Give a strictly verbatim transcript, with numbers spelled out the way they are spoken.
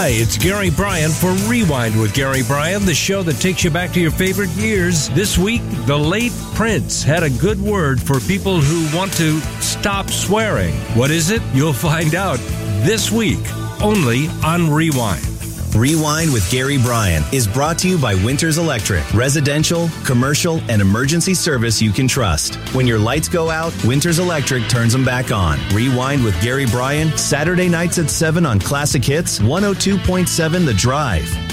Hi, it's Gary Bryan for Rewind with Gary Bryan, the show that takes you back to your favorite years. This week, the late Prince had a good word for people who want to stop swearing. What is it? You'll find out this week, only on Rewind. Rewind with Gary Bryan is brought to you by Winters Electric, residential, commercial, and emergency service you can trust. When your lights go out, Winters Electric turns them back on. Rewind with Gary Bryan, Saturday nights at seven on Classic Hits, one oh two point seven The Drive.